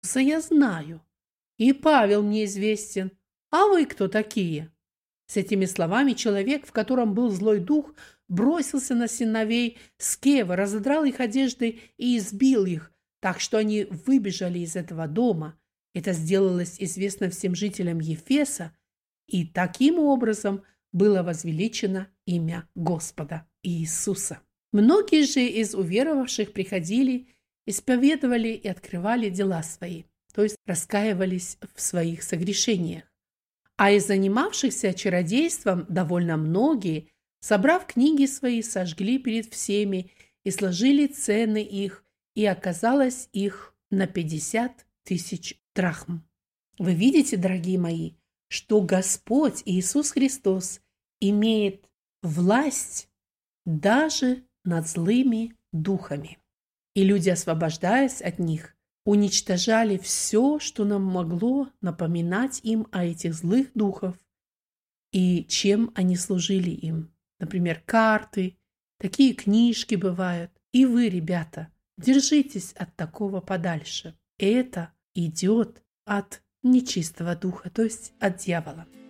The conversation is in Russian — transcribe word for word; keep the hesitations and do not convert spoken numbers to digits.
я знаю, и Павел мне известен. А вы кто такие?» С этими словами человек, в котором был злой дух, бросился на сыновей Скева, разодрал их одежды и избил их, так что они выбежали из этого дома. Это сделалось известно всем жителям Ефеса, и таким образом было возвеличено имя Господа Иисуса. Многие же из уверовавших приходили, исповедовали и открывали дела свои, то есть раскаивались в своих согрешениях. А из занимавшихся чародейством довольно многие, собрав книги свои, сожгли перед всеми и сложили цены их, и оказалось их на пятьдесят тысяч драхм. Вы видите, дорогие мои, что Господь Иисус Христос имеет власть даже над злыми духами. И люди, освобождаясь от них, уничтожали все, что нам могло напоминать им о этих злых духов и чем они служили им. Например, карты, такие книжки бывают. И вы, ребята, держитесь от такого подальше. Это идет от нечистого духа, то есть от дьявола.